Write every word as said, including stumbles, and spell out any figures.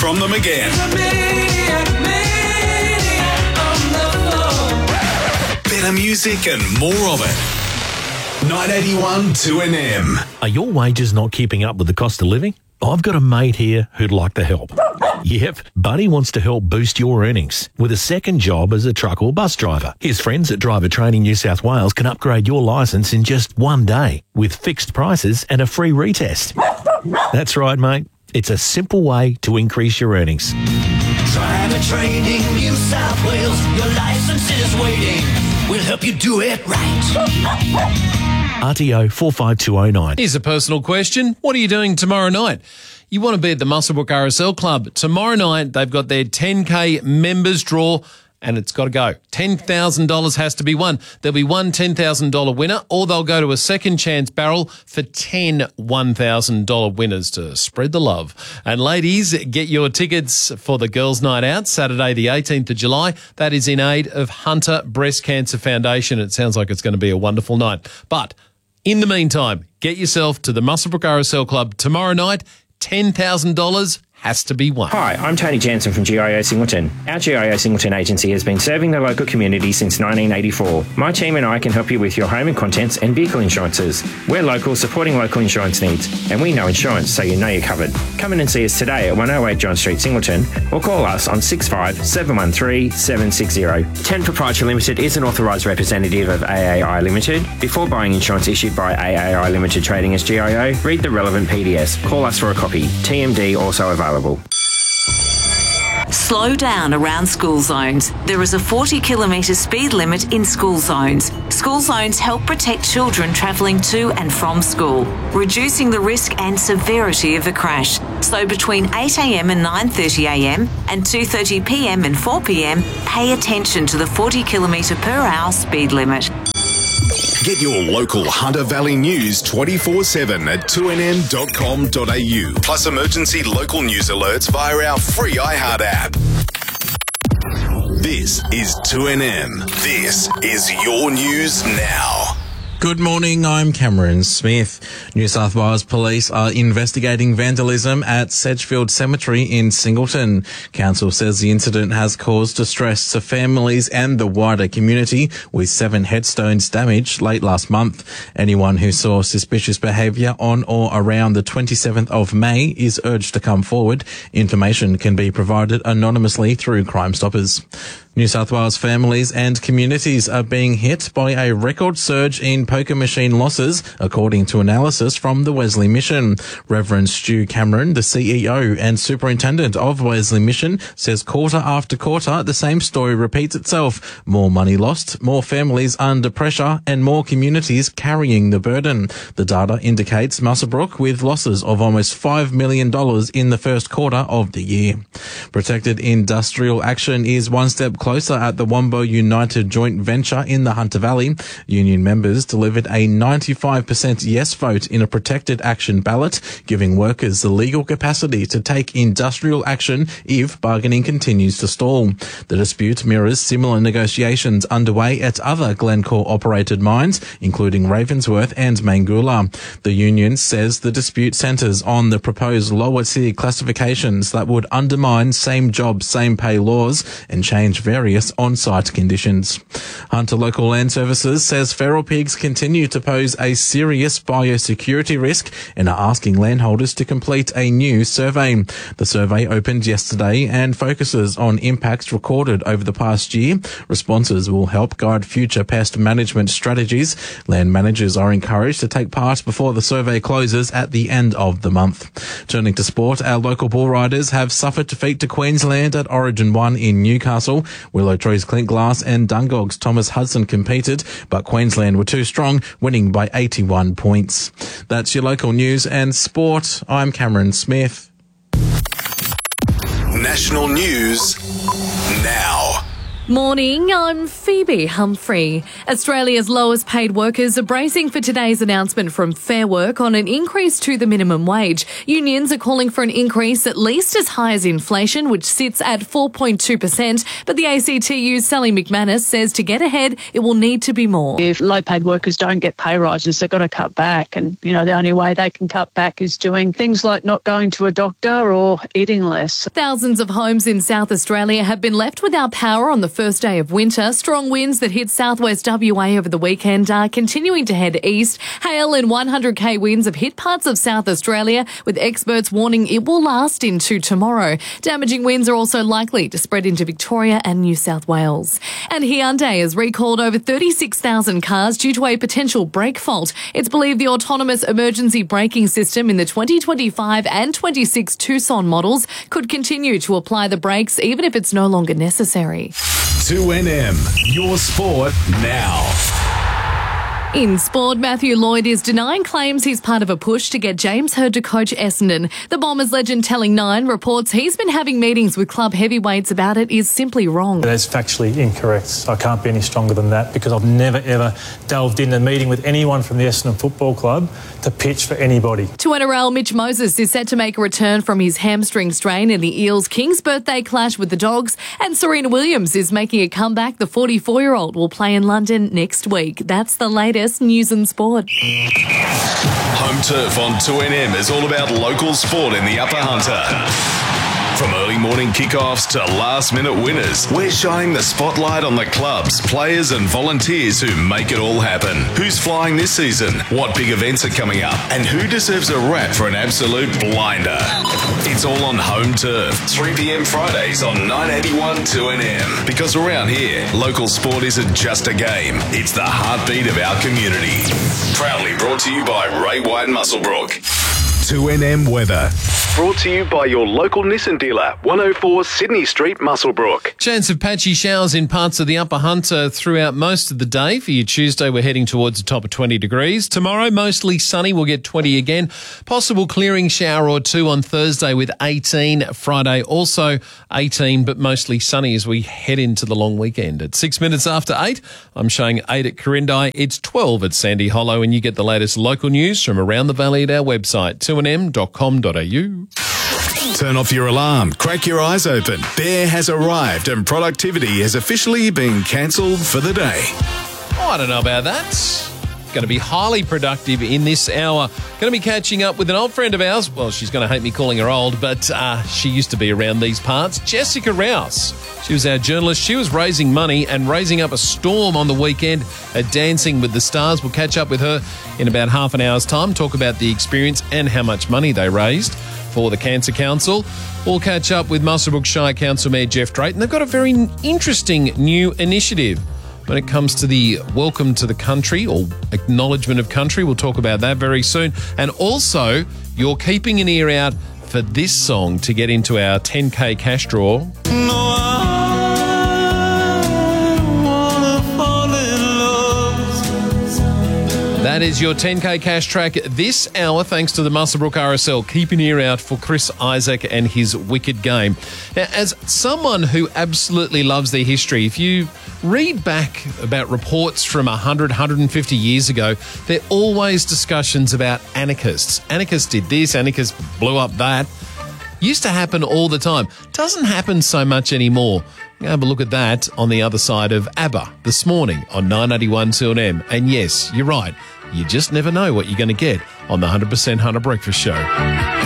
from them again. Better music and more of it. nine eighty-one two N M. Are your wages not keeping up with the cost of living? I've got a mate here who'd like to help. Yep, Buddy wants to help boost your earnings with a second job as a truck or bus driver. His friends at Driver Training New South Wales can upgrade your licence in just one day with fixed prices and a free retest. That's right, mate. It's a simple way to increase your earnings. Driver Training New South Wales, your licence is waiting. We'll help you do it right. R T O four five two oh nine. Here's a personal question. What are you doing tomorrow night? You want to be at the Muswellbrook R S L Club. Tomorrow night, they've got their ten K members draw, and it's got to go. ten thousand dollars has to be won. There'll be one ten thousand dollars winner, or they'll go to a second chance barrel for ten one thousand dollars winners to spread the love. And ladies, get your tickets for the Girls' Night Out, Saturday the eighteenth of July. That is in aid of Hunter Breast Cancer Foundation. It sounds like it's going to be a wonderful night. But in the meantime, get yourself to the Muswellbrook R S L Club tomorrow night. ten thousand dollars has to be won. Hi, I'm Tony Jansen from G I O Singleton. Our G I O Singleton agency has been serving the local community since nineteen eighty-four. My team and I can help you with your home and contents and vehicle insurances. We're local, supporting local insurance needs, and we know insurance, so you know you're covered. Come in and see us today at one oh eight John Street, Singleton, or call us on six five seven one three seven six zero. ten Proprietary Limited is an authorised representative of A A I Limited. Before buying insurance issued by A A I Limited trading as G I O, read the relevant P D S. Call us for a copy. T M D also available. Slow down around school zones. There is a forty kilometre speed limit in school zones. School zones help protect children travelling to and from school, reducing the risk and severity of a crash. So between eight a m and nine thirty a m and two thirty p m and four p m, pay attention to the forty kilometre per hour speed limit. Get your local Hunter Valley news twenty-four seven at two n n dot com dot a u. Plus emergency local news alerts via our free iHeart app. This is two N M. This is your news now. Good morning, I'm Cameron Smith. New South Wales Police are investigating vandalism at Sedgefield Cemetery in Singleton. Council says the incident has caused distress to families and the wider community, with seven headstones damaged late last month. Anyone who saw suspicious behaviour on or around the twenty-seventh of May is urged to come forward. Information can be provided anonymously through Crime Stoppers. New South Wales families and communities are being hit by a record surge in poker machine losses, according to analysis from the Wesley Mission. Reverend Stu Cameron, the C E O and Superintendent of Wesley Mission, says quarter after quarter the same story repeats itself. More money lost, more families under pressure, and more communities carrying the burden. The data indicates Muswellbrook with losses of almost five million dollars in the first quarter of the year. Protected Industrial Action is one step closer at the Wombo United joint venture in the Hunter Valley. Union members delivered a ninety-five percent yes vote in a protected action ballot, giving workers the legal capacity to take industrial action if bargaining continues to stall. The dispute mirrors similar negotiations underway at other Glencore-operated mines, including Ravensworth and Mangoola. The union says the dispute centres on the proposed lower tier classifications that would undermine same job, same pay laws and change various on-site conditions. Hunter Local Land Services says feral pigs continue to pose a serious biosecurity risk and are asking landholders to complete a new survey. The survey opened yesterday and focuses on impacts recorded over the past year. Responses will help guide future pest management strategies. Land managers are encouraged to take part before the survey closes at the end of the month. Turning to sport, our local bull riders have suffered defeat to Queensland at Origin one in Newcastle. Willow Trees Clint Glass and Dungog's Thomas Hudson competed, but Queensland were too strong, winning by eighty-one points. That's your local news and sport. I'm Cameron Smith. National news now. Morning, I'm Phoebe Humphrey. Australia's lowest paid workers are bracing for today's announcement from Fair Work on an increase to the minimum wage. Unions are calling for an increase at least as high as inflation, which sits at four point two percent. But the A C T U's Sally McManus says to get ahead, it will need to be more. If low-paid workers don't get pay rises, they've got to cut back. And, you know, the only way they can cut back is doing things like not going to a doctor or eating less. Thousands of homes in South Australia have been left without power on the first day of winter. Strong winds that hit southwest W A over the weekend are continuing to head east. Hail and one hundred k winds have hit parts of South Australia, with experts warning it will last into tomorrow. Damaging winds are also likely to spread into Victoria and New South Wales. And Hyundai has recalled over thirty-six thousand cars due to a potential brake fault. It's believed the autonomous emergency braking system in the twenty twenty-five and twenty-six Tucson models could continue to apply the brakes even if it's no longer necessary. two N M, your sport now. In sport, Matthew Lloyd is denying claims he's part of a push to get James Hird to coach Essendon. The Bombers legend telling Nine reports he's been having meetings with club heavyweights about it is simply wrong. That's factually incorrect. I can't be any stronger than that because I've never ever delved in a meeting with anyone from the Essendon Football Club to pitch for anybody. To N R L, Mitch Moses is set to make a return from his hamstring strain in the Eels' Kings birthday clash with the Dogs, and Serena Williams is making a comeback. The forty-four-year-old will play in London next week. That's the latest news and sport. Home Turf on two N M is all about local sport in the Upper Hunter. From early morning kickoffs to last-minute winners, we're shining the spotlight on the clubs, players and volunteers who make it all happen. Who's flying this season? What big events are coming up? And who deserves a rap for an absolute blinder? It's all on Home Turf, three p.m. Fridays on nine eighty-one two N M. Because around here, local sport isn't just a game, it's the heartbeat of our community. Proudly brought to you by Ray White Musselbrook. two N M weather. Brought to you by your local Nissan dealer, one oh four Sydney Street, Musselbrook. Chance of patchy showers in parts of the Upper Hunter throughout most of the day. For your Tuesday, we're heading towards a top of twenty degrees. Tomorrow, mostly sunny. We'll get twenty again. Possible clearing shower or two on Thursday with eighteen. Friday, also eighteen, but mostly sunny as we head into the long weekend. At six minutes after eight, I'm showing eight at Corindai. It's twelve at Sandy Hollow, and you get the latest local news from around the valley at our website, two n m dot com dot a u. Turn off your alarm, crack your eyes open. Bear has arrived and productivity has officially been cancelled for the day. Oh, I don't know about that. Going to be highly productive in this hour. Going to be catching up with an old friend of ours. Well, she's going to hate me calling her old, but uh, she used to be around these parts. Jessica Rouse. She was our journalist. She was raising money and raising up a storm on the weekend at Dancing with the Stars. We'll catch up with her in about half an hour's time, talk about the experience and how much money they raised for the Cancer Council. We'll catch up with Muswellbrook Shire Council Mayor Jeff Drayton. They've got a very interesting new initiative when it comes to the welcome to the country or acknowledgement of country. We'll talk about that very soon. And also, you're keeping an ear out for this song to get into our ten K cash draw. No, I wanna fall in love. That is your ten K cash track this hour, thanks to the Muswellbrook R S L. Keep an ear out for Chris Isaac and his wicked game. Now, as someone who absolutely loves their history, if you read back about reports from one hundred, one hundred fifty years ago, there are always discussions about anarchists. Anarchists did this, anarchists blew up that. Used to happen all the time. Doesn't happen so much anymore. We're going to have a look at that on the other side of ABBA this morning on nine eighty-one two N M. And yes, you're right. You just never know what you're going to get on the one hundred percent Hunter Breakfast Show.